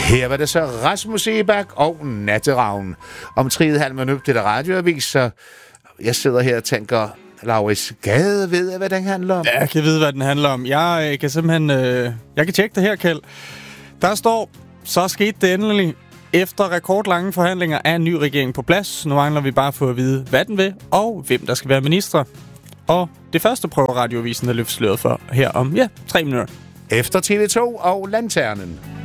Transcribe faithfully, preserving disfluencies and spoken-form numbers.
Her var det så Rasmus Sebak og Natteravn. Om tre halv minut til det radioavis, så jeg sidder her og tænker, Laurits Gade, ved jeg, hvad den handler om? Ja, jeg kan vide, hvad den handler om. Jeg øh, kan simpelthen... Øh, jeg kan tjekke det her, Kjeld. Der står, så skete det endelig. Efter rekordlange forhandlinger er en ny regering på plads. Nu mangler vi bare for at vide, hvad den vil, og hvem der skal være ministre. Og det første prøver radioavisen at løfte sløret for her om, ja, tre minutter. Efter T V to og Lanternen.